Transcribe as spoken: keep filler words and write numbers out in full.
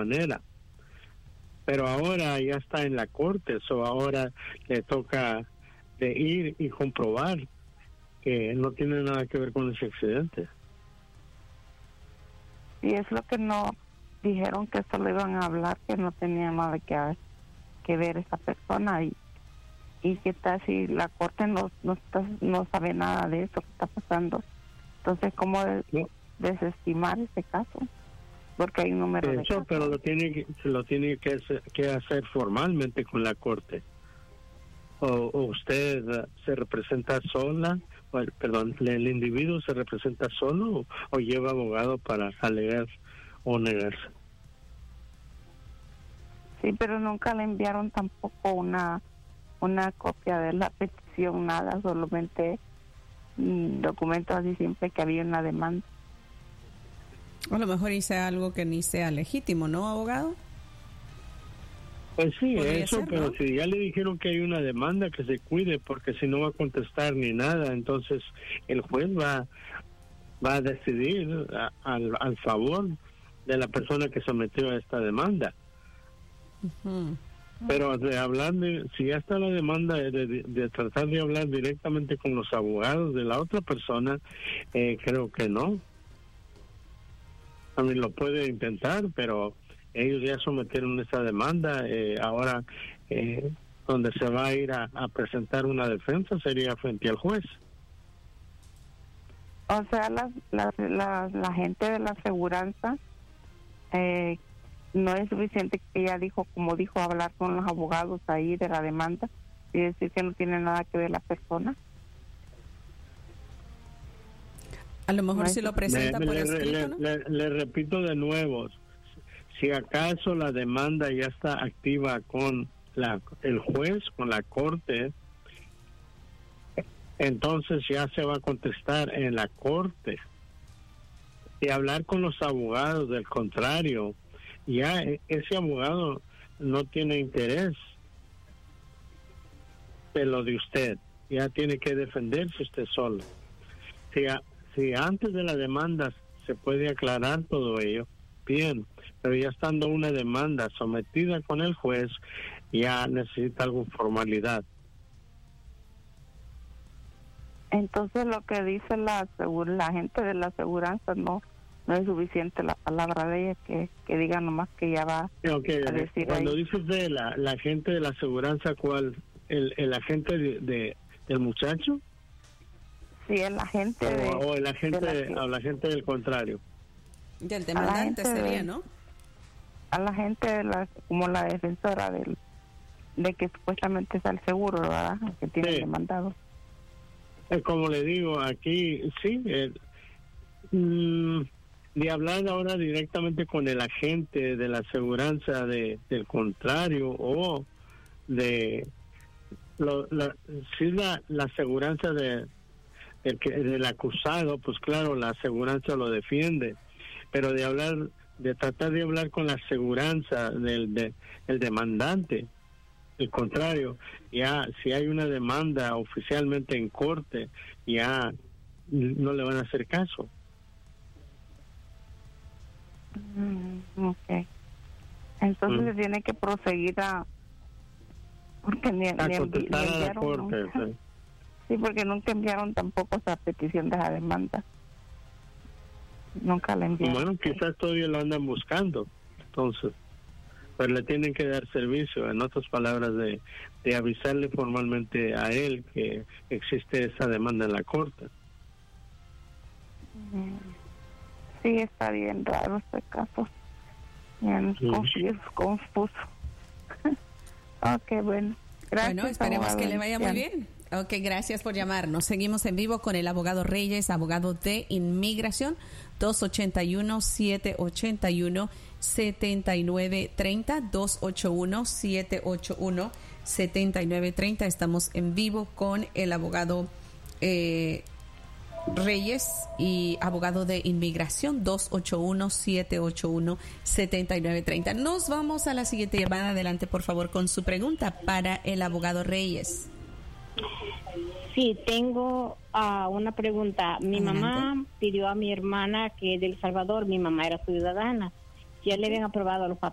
manera. Pero ahora ya está en la corte, so ahora le toca de ir y comprobar que no tiene nada que ver con ese accidente. Y es lo que no dijeron, que solo iban a hablar, que no tenía nada que, que ver esa persona. Y, y que tal si la corte no, no, está, no sabe nada de eso que está pasando. Entonces, ¿cómo de, no. desestimar ese caso? Porque hay un número eso, de casos. Pero lo tiene, que, lo tiene que, hacer, que hacer formalmente con la corte. O, o usted uh, se representa sola, o el, perdón, el individuo se representa solo o, o lleva abogado para alegar o negarse. Sí, pero nunca le enviaron tampoco una una copia de la petición, nada, solamente mm, documentos así simple que había una demanda. A lo mejor hice algo que ni sea legítimo, ¿no, abogado? Pues sí, eso, ser, pero ¿no? si ya le dijeron que hay una demanda, que se cuide, porque si no va a contestar ni nada, entonces el juez va va a decidir a, al, al favor de la persona que sometió a esta demanda. Uh-huh. Pero de hablar, de, si ya está la demanda de, de, de tratar de hablar directamente con los abogados de la otra persona, eh, creo que no. A mí lo puede intentar, pero ellos ya sometieron esa demanda. Eh, ahora, eh, donde se va a ir a, a presentar una defensa sería frente al juez. O sea, la, la, la, la gente de la aseguranza eh, no es suficiente que ella dijo, como dijo, hablar con los abogados ahí de la demanda y decir que no tiene nada que ver la persona. A lo mejor no si lo presenta le, por le, escrito, le, ¿no? le, le repito de nuevo, si acaso la demanda ya está activa con la el juez, con la corte, entonces ya se va a contestar en la corte. Y hablar con los abogados, del contrario, ya ese abogado no tiene interés de lo de usted, ya tiene que defenderse usted solo. Si, a, si antes de la demanda se puede aclarar todo ello, bien, pero ya estando una demanda sometida con el juez, ya necesita alguna formalidad. Entonces lo que dice la la gente de la aseguranza no no es suficiente la palabra de ella, que, que diga nomás que ya va okay, a decir cuando ahí. dices de la, la gente de la aseguranza, ¿cuál? ¿El, el agente de, de del muchacho? Sí, el agente o, de... o el agente, de la, o la gente del contrario. Del demandante sería, de, ¿no? A la gente de la, como la defensora del de que supuestamente es el seguro, ¿verdad? Que tiene sí. demandado. Eh, como le digo, aquí sí, eh, mm, de hablar ahora directamente con el agente de la aseguranza de, del contrario o de lo, la, si la, la aseguranza de el que del acusado, pues claro, la aseguranza lo defiende, pero de hablar, de tratar de hablar con la aseguranza del de, el demandante, el contrario, ya si hay una demanda oficialmente en corte, ya no le van a hacer caso. Mm, ok. Entonces Mm. se tiene que proseguir a porque ni, a ni contestar envi- a la corte. nunca. Sí. Sí, porque nunca enviaron tampoco esa petición de la demanda. Nunca la enviaron. Bueno, quizás todavía lo andan buscando, entonces, pero le tienen que dar servicio, en otras palabras, de, de avisarle formalmente a él que existe esa demanda en la corte. Sí, está bien raro este caso. Bien Sí. confuso. confuso. Ok, bueno. Gracias. Bueno, esperemos abogado. que le vaya muy bien. Ok, gracias por llamarnos. Seguimos en vivo con el abogado Reyes, abogado de inmigración, dos ocho uno, siete ocho uno, siete nueve tres cero, dos ocho uno, siete ocho uno, siete nueve tres cero. Estamos en vivo con el abogado eh, Reyes y abogado de inmigración, dos ocho uno, siete ocho uno, siete nueve tres cero. Nos vamos a la siguiente llamada. Adelante, por favor, con su pregunta para el abogado Reyes. Sí, tengo uh, una pregunta. Mi Adelante. mamá pidió a mi hermana que de El Salvador, mi mamá era ciudadana, ya le habían aprobado los papeles